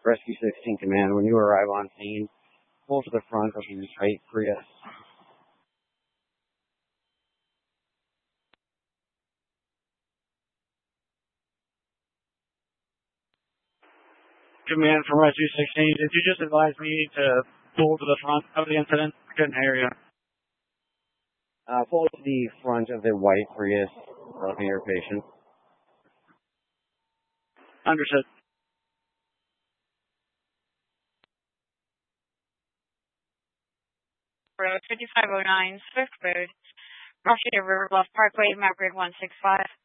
Rescue 16 Command, when you arrive on scene, pull to the front of the white Prius. Command from Rescue 16, did you just advise me to pull to the front of the incident? I couldn't hear you. Pull to the front of the white Prius, near your patient. Understood. 5509 Swift Road, Rochester River Bluff Parkway, map grid 165.